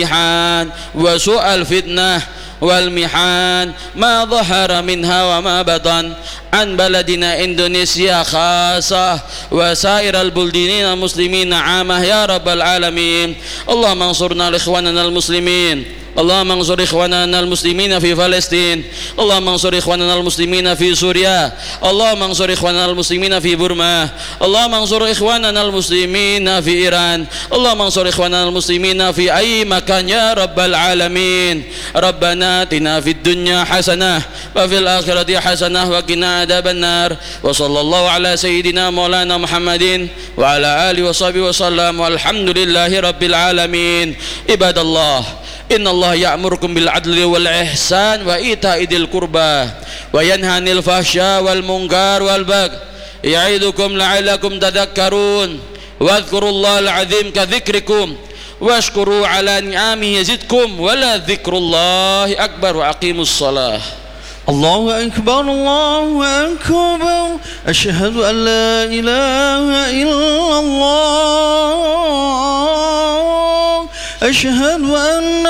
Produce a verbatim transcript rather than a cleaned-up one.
وسوء الفتنة والمحان ما ظهر منها وما بطن عن بلدنا إندونيسيا خاصة وسائر البلدان المسلمين عامة يا رب العالمين. اللهم انصرنا لإخواننا المسلمين، اللهم انصر إخواننا المسلمين في فلسطين، اللهم انصر إخواننا المسلمين في سوريا، اللهم انصر إخواننا المسلمين في بورما، اللهم انصر إخواننا المسلمين في إيران، اللهم انصر إخواننا المسلمين في أي مكان يا رب العالمين. ربنا آتنا في الدنيا حسنة وفي الآخرة حسنة وقنا عذاب النار. وصلى الله على سيدنا مولانا محمد وعلى آله وصحبه وسلم والحمد لله رب العالمين. عباد الله، إن الله يأمركم بالعدل والإحسان وإيتاء ذي القربى وينهى عن الفحشاء والمنكر والبغي يعظكم لعلكم تذكرون. واذكروا الله العظيم كذكركم واشكروا على نعمه يزدكم ولذكر الله أكبر. وأقيموا الصلاة. الله أكبر الله أكبر، أشهد أن لا إله إلا الله، أشهد أن